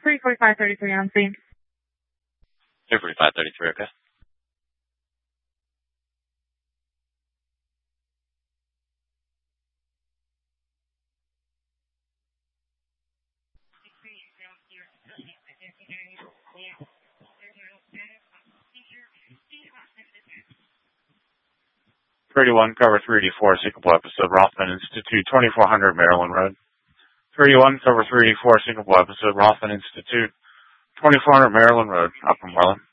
34533 on scene. 34533, okay. '31, cover 384, Sycamore episode, Rothman Institute, 2400 Maryland Road. '31, cover 384, Sycamore episode, Rothman Institute, 2400 Maryland Road, Upper Moreland.